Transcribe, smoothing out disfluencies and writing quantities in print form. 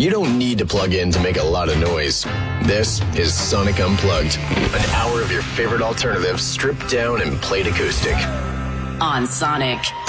You don't need to plug in to make a lot of noise. This is Sonic Unplugged, an hour of your favorite alternatives stripped down and played acoustic. On Sonic.